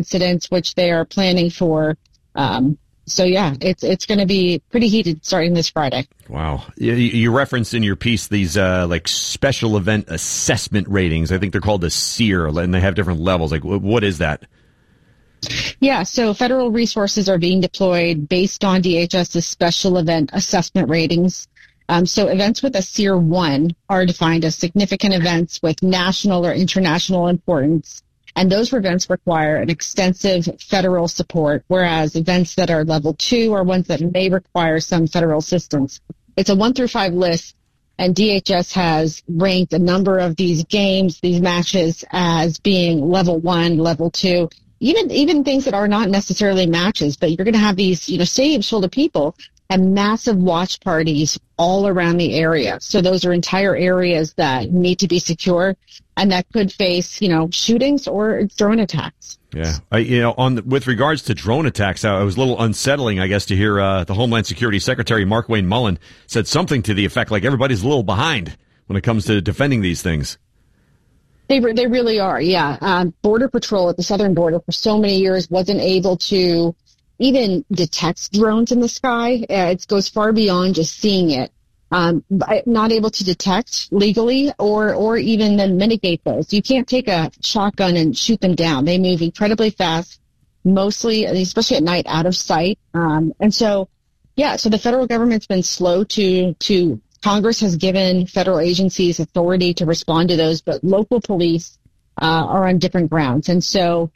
incidents, which they are planning for. So, yeah, it's going to be pretty heated starting this Friday. Wow. You referenced in your piece these like special event assessment ratings. I think they're called the SEER, and they have different levels. Like, what is that? Yeah, so federal resources are being deployed based on DHS's special event assessment ratings. So events with a SEER 1 are defined as significant events with national or international importance. And those events require an extensive federal support, whereas events that are level 2 are ones that may require some federal assistance. It's a 1 through 5 list, and DHS has ranked a number of these games, these matches, as being level 1, level 2, even things that are not necessarily matches, but you're going to have these, stadiums full of people and massive watch parties all around the area. So those are entire areas that need to be secure and that could face, shootings or drone attacks. Yeah. With regards to drone attacks, it was a little unsettling, I guess, to hear the Homeland Security Secretary Markwayne Mullin said something to the effect like everybody's a little behind when it comes to defending these things. They really are, yeah. Border Patrol at the southern border for so many years wasn't able to even detect drones in the sky. It goes far beyond just seeing it. Not able to detect legally or even then mitigate those. You can't take a shotgun and shoot them down. They move incredibly fast, mostly, especially at night, out of sight. So the federal government's been slow to Congress has given federal agencies authority to respond to those, but local police are on different grounds. And so,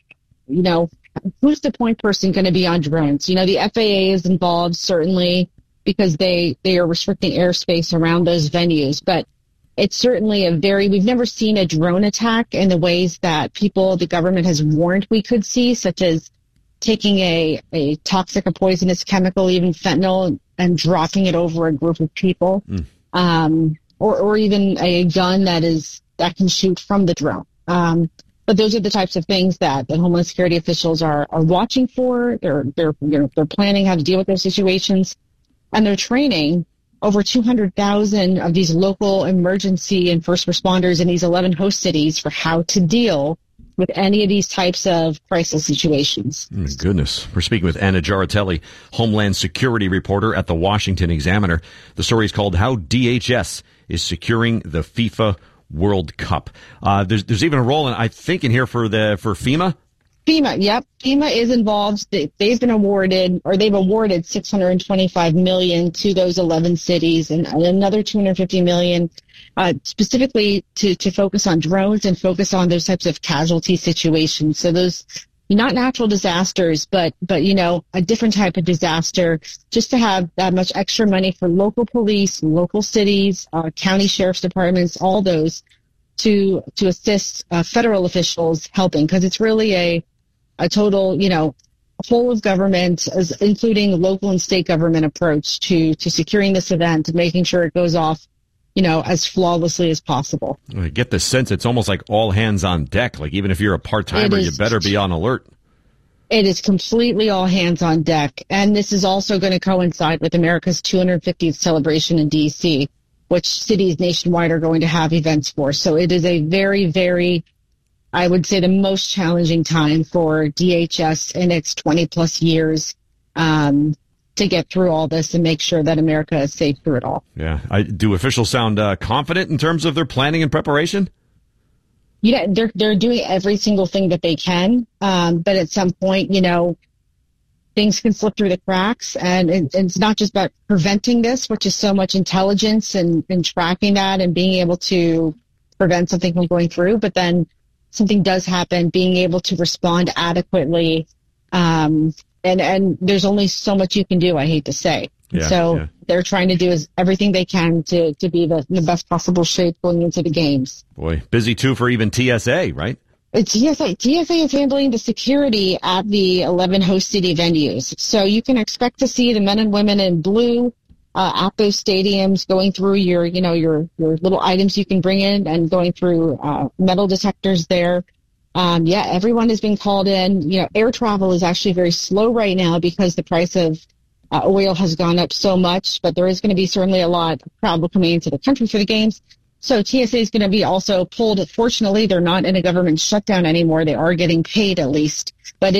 who's the point person going to be on drones? The FAA is involved, certainly, because they are restricting airspace around those venues. But it's certainly we've never seen a drone attack in the ways that the government has warned we could see, such as taking a toxic or poisonous chemical, even fentanyl, and dropping it over a group of people, or even a gun that can shoot from the drone. But those are the types of things that the Homeland Security officials are watching for. They're planning how to deal with those situations, and they're training over 200,000 of these local emergency and first responders in these 11 host cities for how to deal with any of these types of crisis situations. My goodness. We're speaking with Anna Giarratelli, Homeland Security reporter at the Washington Examiner. The story is called How DHS is Securing the FIFA World Cup. There's even a role, I think, in here for FEMA. FEMA, yep. FEMA is involved. They've awarded $625 million to those 11 cities and another $250 million specifically to focus on drones and focus on those types of casualty situations. So those, not natural disasters, but a different type of disaster, just to have that much extra money for local police, local cities, county sheriff's departments, all those to assist federal officials helping, because it's really a total, whole of government, including local and state government approach to securing this event and making sure it goes off, as flawlessly as possible. I get the sense it's almost like all hands on deck. Like, even if you're a part-timer, you better be on alert. It is completely all hands on deck. And this is also going to coincide with America's 250th celebration in D.C., which cities nationwide are going to have events for. So it is a very, very, I would say, the most challenging time for DHS in its 20-plus years to get through all this and make sure that America is safe through it all. Yeah. Do officials sound confident in terms of their planning and preparation? Yeah, they're doing every single thing that they can. But at some point, things can slip through the cracks. And it's not just about preventing this, which is so much intelligence and tracking that and being able to prevent something from going through. But then something does happen, being able to respond adequately. And there's only so much you can do, I hate to say. Yeah. They're trying to do everything they can to be in the best possible shape going into the games. Boy, busy too for even TSA, right? TSA is handling the security at the 11 host city venues. So you can expect to see the men and women in blue at those stadiums going through your little items you can bring in and going through metal detectors there. Everyone has been called in. Air travel is actually very slow right now because the price of oil has gone up so much, but there is going to be certainly a lot of travel coming into the country for the games. So TSA is going to be also pulled. Fortunately, they're not in a government shutdown anymore. They are getting paid at least, but